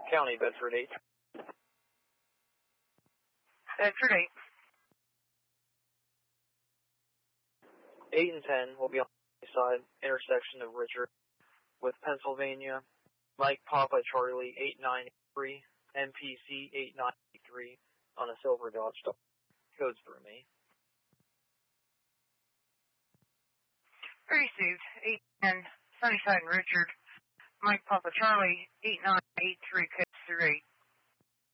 County, Bedford 8. Bedford 8 and 10 will be on the side, intersection of Richard with Pennsylvania. Mike Papa Charlie 8983, MPC 8983 on a silver Dodge Dart. Codes for me. Received 810, Sunnyside and Richard. Mike Papa Charlie 8983, codes through 8.